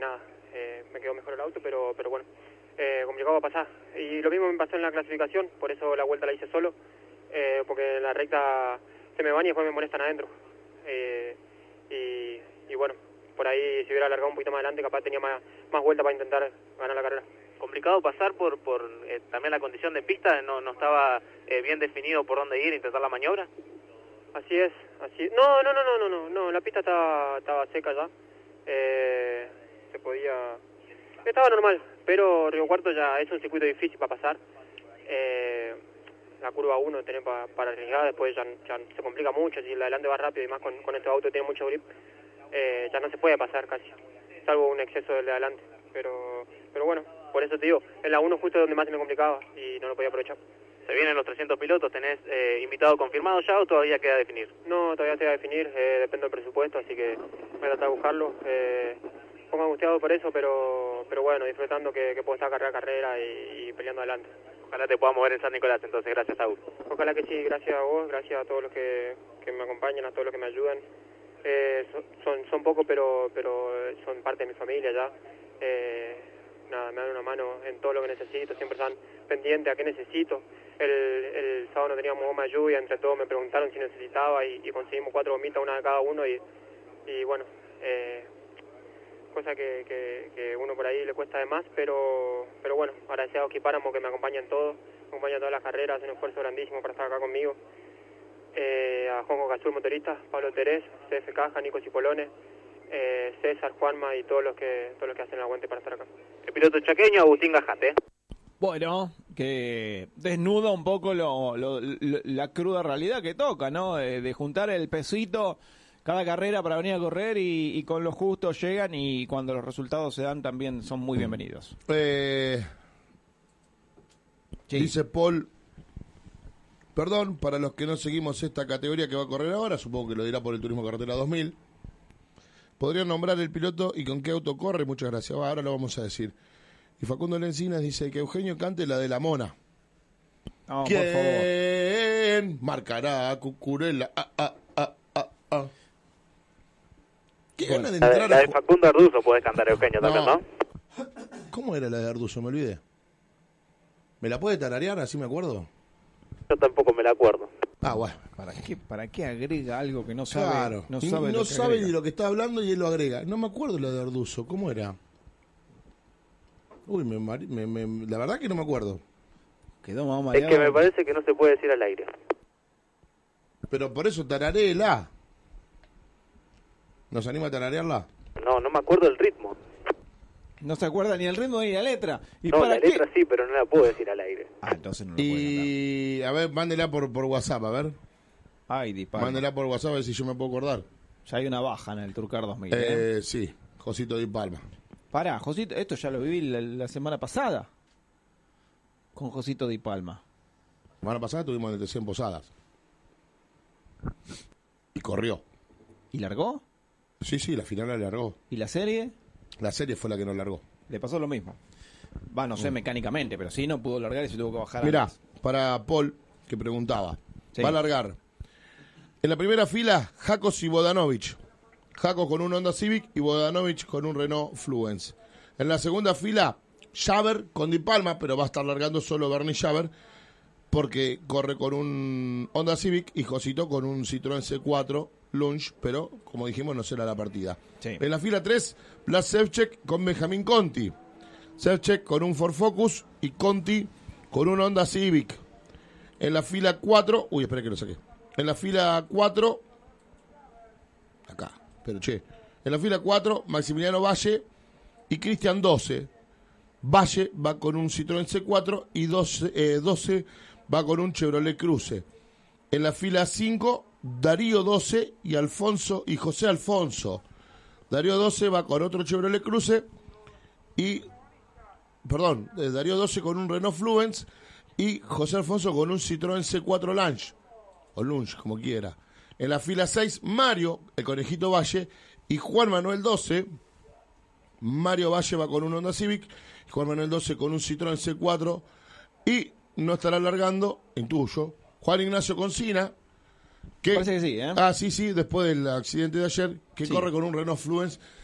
nada, me quedó mejor el auto, pero bueno, complicado va a pasar. Y lo mismo me pasó en la clasificación, por eso la vuelta la hice solo, porque en la recta se me van y después me molestan adentro. Y bueno, por ahí si hubiera alargado un poquito más adelante, capaz tenía más vuelta para intentar ganar la carrera. Complicado pasar por también la condición de pista, no estaba bien definido por dónde ir, intentar la maniobra. Así es, así. No, la pista estaba seca ya. Se podía... Estaba normal, pero Río Cuarto ya es un circuito difícil para pasar. La curva 1 tenés para arriesgar, después ya se complica mucho, si el adelante va rápido y más con este auto tiene mucho grip, ya no se puede pasar casi, salvo un exceso del de adelante. Pero bueno, por eso te digo, en la 1 justo donde más se me complicaba y no lo podía aprovechar. ¿Se vienen los 300 pilotos? ¿Tenés invitado confirmado ya o todavía queda definir? No, todavía queda definir, depende del presupuesto, así que voy a tratar de buscarlo. Un poco angustiado por eso, pero bueno, disfrutando que puedo estar carrera a carrera y peleando adelante. Ojalá te pueda mover en San Nicolás, entonces, gracias, Saúl. Ojalá que sí, gracias a vos, gracias a todos los que me acompañan, a todos los que me ayudan. Son pocos, pero son parte de mi familia ya. Nada, me dan una mano en todo lo que necesito, siempre están pendientes a qué necesito. El sábado no teníamos goma de lluvia, entre todos me preguntaron si necesitaba y conseguimos 4 gomitas, una de cada uno y bueno, cosa que uno por ahí le cuesta de más, pero bueno, agradecido a Equipáramo que me acompañan todos, me acompañan todas las carreras, hacen un esfuerzo grandísimo para estar acá conmigo. A Juanjo Cazul, motorista, Pablo Terés, CFK, Nico Cipolone, César, Juanma y todos los que hacen el aguante para estar acá. El piloto chaqueño Agustín Gajate. Bueno, que desnuda un poco la cruda realidad que toca, ¿no? De juntar el pesito cada carrera para venir a correr y con lo justo llegan y cuando los resultados se dan también son muy bienvenidos. Sí. Dice Paul, perdón, para los que no seguimos esta categoría que va a correr ahora, supongo que lo dirá por el Turismo Carretera 2000, ¿podrían nombrar el piloto y con qué auto corre? Muchas gracias. Ahora lo vamos a decir. Y Facundo Lencinas dice que Eugenio cante la de la Mona. No, ¿Quién por favor. marcará a Cucurella? ¿Qué Bueno, gana de entrar La de Facundo Arduzo podés cantar, Eugenio, también, ¿no? ¿Cómo era la de Arduzo? Me olvidé. ¿Me la puede tararear? Así me acuerdo. Yo tampoco me la acuerdo. Bueno. ¿Para qué agrega algo que no sabe? Claro. No sabe, no lo que sabe agrega. ni lo que está hablando y él lo agrega. No me acuerdo la de Arduzo. ¿Cómo era? Uy, la verdad que no me acuerdo. Quedó más Es mareado. que me parece que no se puede decir al aire. Pero por eso tararéela. ¿Nos anima a tararearla? No me acuerdo el ritmo. No se acuerda ni el ritmo ni la letra. ¿Y No, para la qué? letra sí, pero no la puedo decir al aire. Entonces no lo puede Y a ver, mándela por WhatsApp, a ver. cantar. Ay, dispara. Mándela por WhatsApp a ver si yo me puedo acordar. Ya hay una baja en el Turcar 2000. Sí, Josito Di Palma. Pará, Josito, esto ya lo viví la semana pasada. Con Josito Di Palma. La semana pasada tuvimos el TC en Posadas. Y corrió. ¿Y largó? Sí, la final la largó. ¿Y la serie? La serie fue la que nos largó. Le pasó lo mismo. No sé mecánicamente, pero sí no pudo largar y se tuvo que bajar. Mirá, antes. para Paul, que preguntaba. Sí. Va a largar. En la primera fila, Jacos y Bodanovich. Jacos con un Honda Civic y Bodanovich con un Renault Fluence. En la segunda fila, Javer con Di Palma, pero va a estar largando solo Bernie Javer, porque corre con un Honda Civic y Josito con un Citroën C4 Lunge, pero como dijimos no será la partida. Sí. En la fila 3, Blas Sevchek con Benjamín Conti. Sevchek con un Ford Focus y Conti con un Honda Civic. En la fila 4, espera que lo saqué. En la fila 4, acá, pero en la fila 4, Maximiliano Valle y Cristian 12. Valle va con un Citroën C4 y 12 va con un Chevrolet Cruze. En la fila 5, Darío 12 y José Alfonso. Darío 12 va con otro Chevrolet Cruze Darío 12 con un Renault Fluence y José Alfonso con un Citroën C4 Lunge, o Lunge, como quiera. En la fila 6, Mario, el Conejito Valle, y Juan Manuel 12. Mario Valle va con un Honda Civic, y Juan Manuel 12 con un Citroën C4, y no estará largando, intuyo, Juan Ignacio Concina, que Parece que sí, ¿eh? sí, después del accidente de ayer, que Sí. corre con un Renault Fluence